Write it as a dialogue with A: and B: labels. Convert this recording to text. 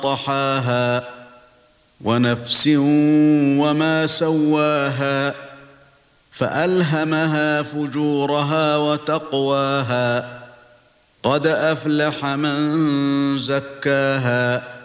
A: طحاها ونفس وما سواها فألهمها فجورها وتقواها قد أفلح من زكاها